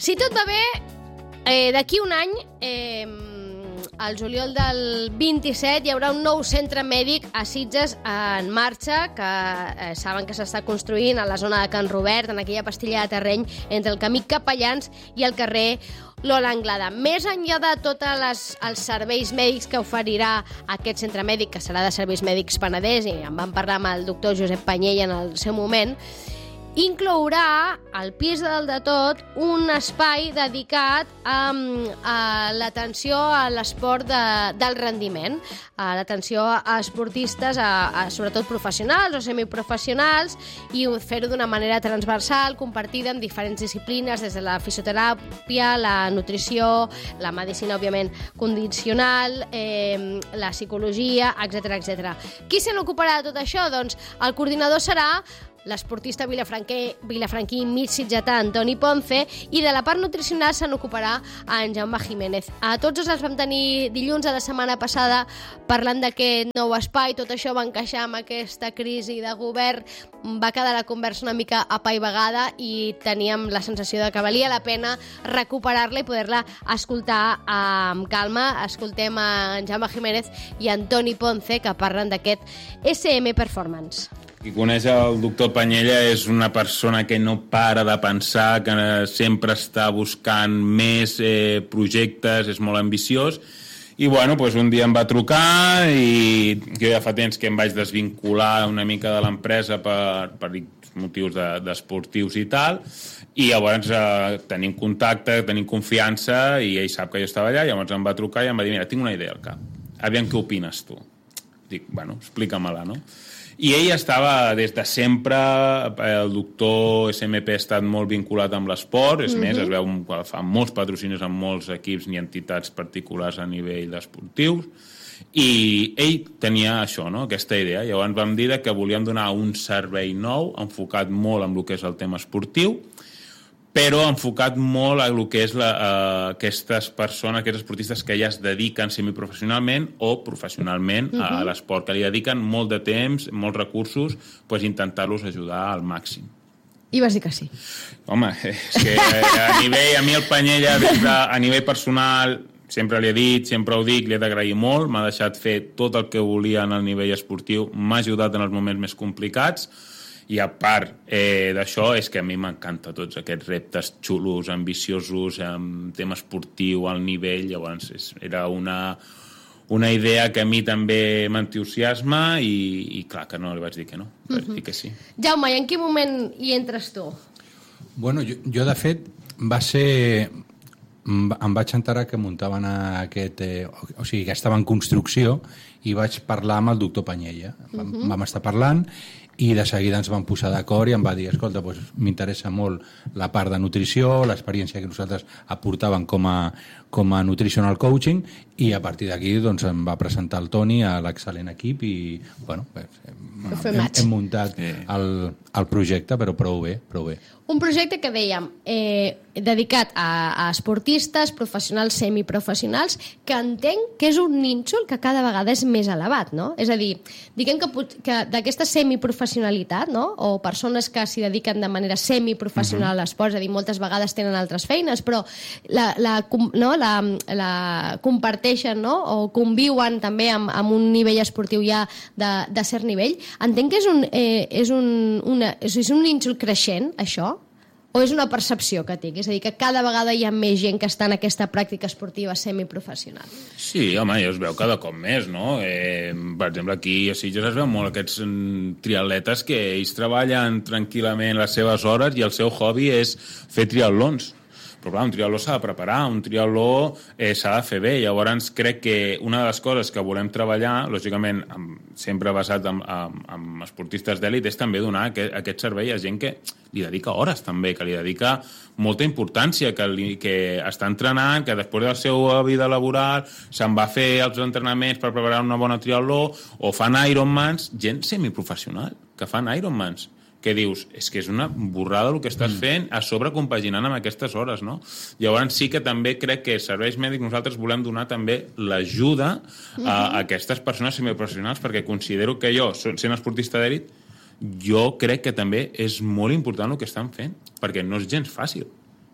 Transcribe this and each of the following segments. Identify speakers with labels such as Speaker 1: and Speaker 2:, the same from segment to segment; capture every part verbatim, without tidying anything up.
Speaker 1: Si tot va bé, eh, d'aquí un any, eh, al juliol del vint-i-set, hi haurà un nou centre mèdic a Sitges en marxa, que eh, saben que s'està construint a la zona de Can Robert, en aquella pastilla de terreny entre el camí Capellans i el carrer Lola Anglada. Més enllà de tots els serveis mèdics que oferirà aquest centre mèdic, que serà de Serveis Mèdics Penedès, i en vam parlar amb el doctor Josep Panyella en el seu moment, inclourà al pis de dalt de tot un espai dedicat a, a l'atenció a l'esport de, del rendiment, a l'atenció a esportistes, a, a, sobretot professionals o semiprofessionals, i fer-ho d'una manera transversal, compartida amb diferents disciplines, des de la fisioteràpia, la nutrició, la medicina, òbviament, condicional, eh, la psicologia, etcètera, etcètera. Qui se n'ocuparà de tot això? Doncs el coordinador serà l'esportista vilafranquí mig sitgetà Antoni Ponce, i de la part nutricional se n'ocuparà en Jaume Jiménez. A tots els vam tenir dilluns de la setmana passada parlant d'aquest nou espai. Tot això va encaixar amb aquesta crisi de govern, va quedar la conversa una mica apaivagada i teníem la sensació de que valia la pena recuperar-la i poder-la escoltar amb calma. Escoltem a en Jaume Jiménez i Antoni Ponce, que parlen d'aquest S M Performance.
Speaker 2: Qui coneix el doctor Panyella és una persona que no para de pensar, que sempre està buscant més eh, projectes, és molt ambiciós, i bueno, doncs un dia em va trucar i jo ja fa temps que em vaig desvincular una mica de l'empresa per, per motius de, d'esportius i tal, i llavors eh, tenim contacte, tenim confiança, i ell sap que jo estava allà, llavors em va trucar i em va dir, mira, tinc una idea al cap, aviam què opines tu. Dic, bueno, explica-me-la, no? I ell estava des de sempre, el doctor S M P ha estat molt vinculat amb l'esport, és mm-hmm. més, es veu que fa molts patrocinis amb molts equips ni entitats particulars a nivell esportiu, i ell tenia això, no? Aquesta idea. Llavors vam dir que volíem donar un servei nou, enfocat molt en el que és el tema esportiu, però enfocat molt a el que és la, uh, aquestes persones, aquests esportistes que ja es dediquen semiprofessionalment o professionalment uh-huh. a l'esport, que li dediquen molt de temps, molts recursos, pues intentar-los ajudar al màxim.
Speaker 1: I vas dir que sí.
Speaker 2: Home, és que a nivell, a mi el Panyella, des de, a nivell personal, sempre li he dit, sempre ho dic, li he d'agrair molt, m'ha deixat fer tot el que volia en el nivell esportiu, m'ha ajudat en els moments més complicats, i a part eh, d'això és que a mi m'encanta tots aquests reptes xulos, ambiciosos, amb tema esportiu, al nivell. Llavors és, era una, una idea que a mi també m'entusiasma i, i clar que no li vaig dir que no, vaig uh-huh. dir que sí.
Speaker 1: Jaume, i en quin moment hi entres tu?
Speaker 3: Bueno, jo, jo de fet va ser... em vaig enterar que muntaven aquest... Eh, o sigui, que estava en construcció, i vaig parlar amb el doctor Panyella. Vam, uh-huh. vam estar parlant i de seguida ens vam posar d'acord i em va dir, escolta, doncs, m'interessa molt la part de nutrició, l'experiència que nosaltres aportàvem com a, com a nutritional coaching, i a partir d'aquí doncs, em va presentar el Toni a l'excel·lent equip i bueno, hem, hem, hem muntat el, el projecte, però prou bé, prou bé.
Speaker 1: Un projecte que dèiem eh, dedicat a, a esportistes, professionals, semiprofessionals, que entenc que és un nínxol que cada vegada és més elevat, no? És a dir, diguem que, que d'aquesta semiprofessionalitat, no? O persones que s'hi dediquen de manera semiprofessional uh-huh. a l'esport, és a dir, moltes vegades tenen altres feines, però la, la, no? la, la comparteixen, no? O conviuen també amb, amb un nivell esportiu ja de, de cert nivell. Entenc que és un, eh, és un, una, és, és un nínxol creixent, això? O és una percepció que tinc? És a dir, que cada vegada hi ha més gent que està en aquesta pràctica esportiva semiprofessional.
Speaker 2: Sí, home, ja es veu cada cop més, no? Eh, per exemple, aquí a Sitges es veu molt aquests triatletes que ells treballen tranquil·lament les seves hores i el seu hobby és fer triatlons. Però clar, un triatló s'ha de preparar, un triatló eh, s'ha de fer bé. Llavors crec que una de les coses que volem treballar, lògicament amb, sempre basat en, en, en esportistes d'èlit, és també donar aquest, aquest servei a gent que li dedica hores també, que li dedica molta importància, que, li, que està entrenant, que després de la seva vida laboral se'n va fer els entrenaments per preparar una bona triatló, o fan Ironmans, gent semiprofessional, que fan Ironmans, que dius, és que és una borrada el que estàs fent, a sobre compaginant amb aquestes hores, no? Llavors sí que també crec que serveis mèdics nosaltres volem donar també l'ajuda a aquestes persones semiprofessionals, perquè considero que jo, sent esportista d'èlit, jo crec que també és molt important el que estan fent, perquè no és gens fàcil.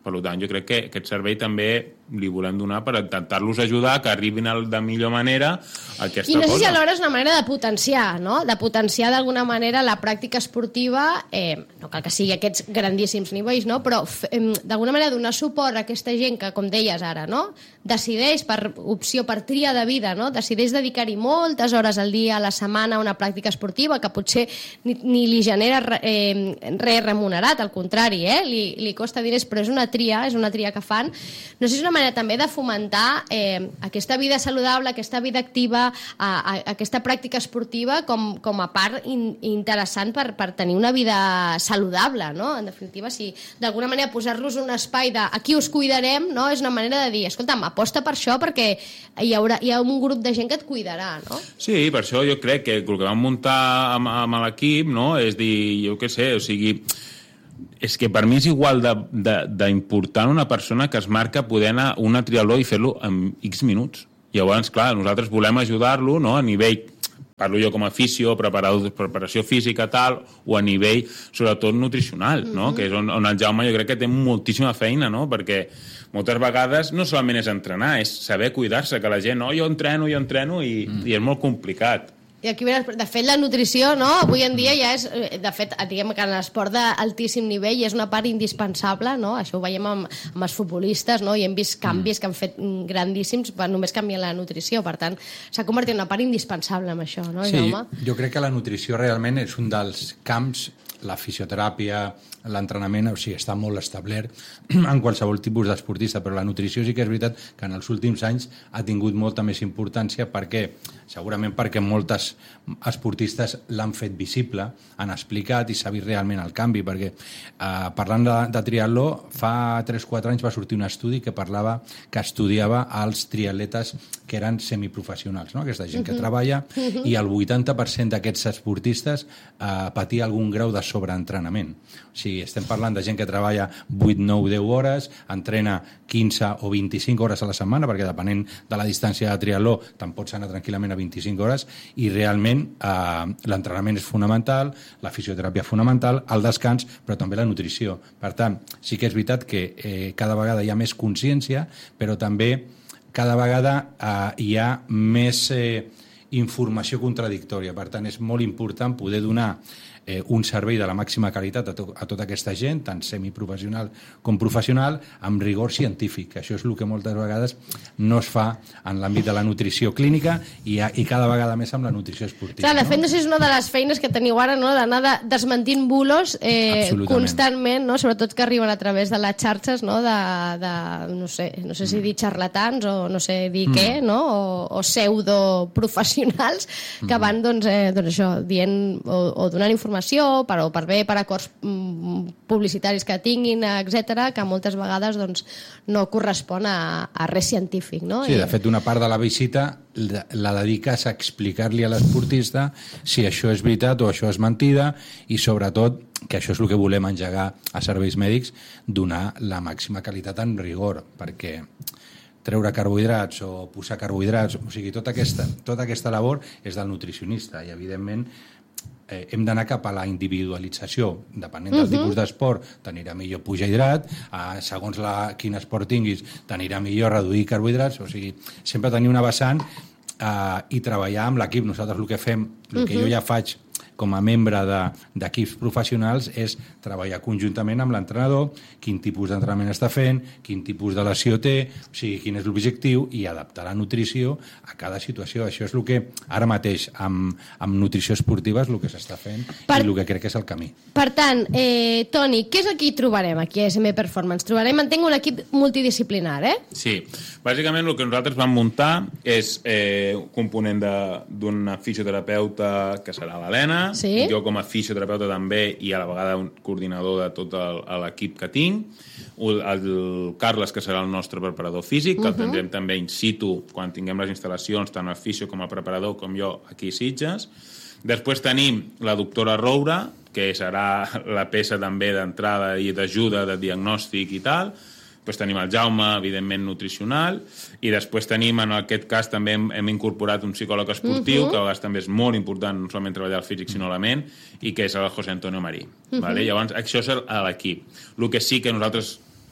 Speaker 2: Per tant, jo crec que aquest servei també li volem donar per intentar-los ajudar que arribin de millor manera a aquesta cosa.
Speaker 1: I no sé si alhora és una manera de potenciar, no? De potenciar d'alguna manera la pràctica esportiva, eh, no cal que sigui aquests grandíssims nivells, no? Però eh, d'alguna manera donar suport a aquesta gent que, com deies ara, no? Decideix per opció, per tria de vida, no? Decideix dedicar-hi moltes hores al dia, a la setmana, a una pràctica esportiva que potser ni, ni li genera eh, res remunerat, al contrari, eh? Li, li costa diners, però és una tria, és una tria que fan. No sé si és una manera també de fomentar eh, aquesta vida saludable, aquesta vida activa, a, a, aquesta pràctica esportiva com, com a part in, interessant per, per tenir una vida saludable, no? En definitiva, si d'alguna manera posar-los un espai de aquí us cuidarem, no? És una manera de dir, escolta'm, aposta per això perquè hi haurà, hi ha un grup de gent que et cuidarà, no?
Speaker 2: Sí, per això jo crec que el que vam muntar amb, amb l'equip, no? És dir, jo què sé, o sigui, és que per mi és igual d'important una persona que es marca poder anar a una triatló i fer-lo en X minuts. Llavors, clar, nosaltres volem ajudar-lo, no?, a nivell, parlo jo com a fisio, preparació física, tal, o a nivell, sobretot, nutricional, no?, mm-hmm. que és on, on el Jaume jo crec que té moltíssima feina, no?, perquè moltes vegades no solament és entrenar, és saber cuidar-se, que la gent, no, jo entreno, jo entreno, i, mm. i és molt complicat.
Speaker 1: I aquí, de fet, la nutrició, no?, avui en dia ja és, de fet, diguem que en l'esport d'altíssim nivell és una part indispensable, no?, això ho veiem amb, amb els futbolistes, no?, i hem vist canvis que han fet grandíssims per només canviar la nutrició, per tant, s'ha convertit en una part indispensable amb això, no,
Speaker 3: sí,
Speaker 1: Jaume?
Speaker 3: Jo crec que la nutrició realment és un dels camps, la fisioteràpia, l'entrenament, o sigui, està molt establert en qualsevol tipus d'esportista, però la nutrició sí que és veritat que en els últims anys ha tingut molta més importància perquè, segurament perquè moltes esportistes l'han fet visible, han explicat i s'ha vist realment el canvi, perquè eh, parlant de, de triatló, fa tres o quatre anys va sortir un estudi que parlava, que estudiava els triatletes que eren semiprofessionals, no? Aquesta gent que treballa, i el vuitanta per cent d'aquests esportistes eh, patia algun grau de sobreentrenament. O sigui, estem parlant de gent que treballa vuit, nou, deu hores, entrena quinze o vint-i-cinc hores a la setmana, perquè depenent de la distància de triatló te'n pots anar tranquil·lament a vint-i-cinc hores, i realment eh, l'entrenament és fonamental, la fisioteràpia fonamental, el descans, però també la nutrició. Per tant, sí que és veritat que eh, cada vegada hi ha més consciència, però també cada vegada eh, hi ha més eh, informació contradictòria. Per tant, és molt important poder donar eh, un servei de la màxima qualitat a, to a tota aquesta gent, tant semiprofessional com professional, amb rigor científic. Això és el que moltes vegades no es fa en l'àmbit de la nutrició clínica i, a, i cada vegada més amb la nutrició esportiva.
Speaker 1: Clar, de fet, no sé si és una de les feines que teniu ara, no?, d'anar de, desmentint bulos eh, constantment, no?, sobretot que arriben a través de les xarxes, no?, de, de no sé, no sé si dir xarlatans o no sé dir mm. què, no?, o, o pseudoprofessionals que van, doncs, eh, doncs això, dient o, o donant informació per, o per bé, per acords mm, publicitaris que tinguin, etcètera, que moltes vegades doncs, no correspon a, a res científic, no?
Speaker 3: Sí, de fet, una part de la visita la, la dediques a explicar-li a l'esportista si això és veritat o això és mentida, i sobretot que això és el que volem engegar a serveis mèdics, donar la màxima qualitat en rigor, perquè treure carbohidrats o posar carbohidrats, o sigui, tota aquesta, tota aquesta labor és del nutricionista, i evidentment eh, hem d'anar cap a la individualització. Depenent del uh-huh. tipus d'esport, t'anirà millor pujar hidrat, eh, segons la, quin esport tinguis, t'anirà millor reduir carbohidrats, o sigui, sempre tenir una vessant eh, i treballar amb l'equip. Nosaltres el que fem, el uh-huh. que jo ja faig com a membre d'equips de, professionals és treballar conjuntament amb l'entrenador, quin tipus d'entrenament està fent, quin tipus de lesió té, o sigui, quin és l'objectiu, i adaptar la nutrició a cada situació. Això és el que ara mateix amb, amb nutrició esportiva és el que s'està fent per, i el que crec que és el camí.
Speaker 1: Per tant, eh, Toni, què és el que hi trobarem aquí a S M Performance? Trobarem, entenc, un equip multidisciplinar, eh?
Speaker 2: Sí. Bàsicament el que nosaltres vam muntar és eh, un component d'una fisioterapeuta que serà l'Helena, sí. Jo com a fisioterapeuta també, i a la vegada un coordinador de tot l'equip que tinc, el, el Carles, que serà el nostre preparador físic, que uh-huh. el tindrem també in situ quan tinguem les instal·lacions, tant el fisio com el preparador, com jo aquí a Sitges. Després tenim la doctora Roura, que serà la peça també d'entrada i d'ajuda de diagnòstic i tal. Després tenim el Jaume, evidentment, nutricional, i després tenim, en aquest cas, també hem, hem incorporat un psicòleg esportiu, uh-huh. que a vegades també és molt important, no solament treballar el físic, sinó la ment, i que és el José Antonio Marí. Uh-huh. Vale? Llavors, això és l'equip. El que sí que nosaltres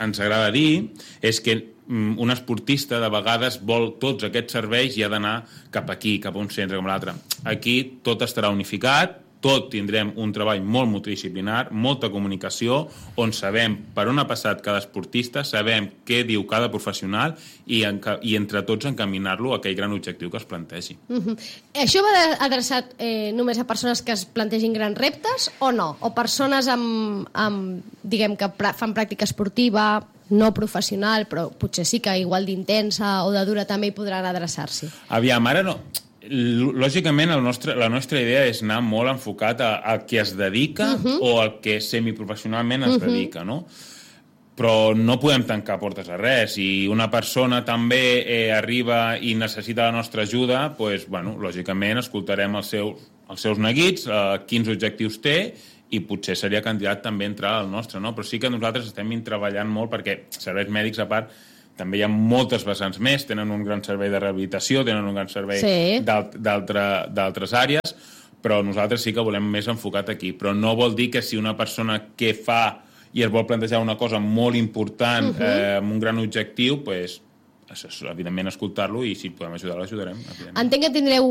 Speaker 2: ens agrada dir és que un esportista de vegades vol tots aquests serveis i ha d'anar cap aquí, cap a un centre, com l'altre. Aquí tot estarà unificat, tot tindrem un treball molt multidisciplinar, molta comunicació, on sabem per on ha passat cada esportista, sabem què diu cada professional i, i entre tots encaminar-lo a aquell gran objectiu que es plantegi.
Speaker 1: Uh-huh. Això va adreçat eh, només a persones que es plantegin grans reptes o no? O persones amb, amb diguem que pra- fan pràctica esportiva, no professional, però potser sí que igual d'intensa o de dura també hi podran adreçar-s'hi?
Speaker 2: Aviam, ara no... Lògicament, el nostre, la nostra idea és anar molt enfocat a, a qui es dedica uh-huh. o al que semiprofessionalment es uh-huh. dedica, no? Però no podem tancar portes a res. Si una persona també eh, arriba i necessita la nostra ajuda, doncs, bueno, lògicament escoltarem el seu, els seus neguits, eh, quins objectius té, i potser seria candidat també a entrar al nostre, no? Però sí que nosaltres estem treballant molt perquè serveis mèdics, a part, també hi ha moltes vessants més, tenen un gran servei de rehabilitació, tenen un gran servei sí. d'altres àrees, però nosaltres sí que volem més enfocat aquí. Però no vol dir que si una persona que fa i es vol plantejar una cosa molt important, uh-huh. eh, amb un gran objectiu, pues, evidentment escoltar-lo i si podem ajudar, l'ajudarem.
Speaker 1: Entenc que tindreu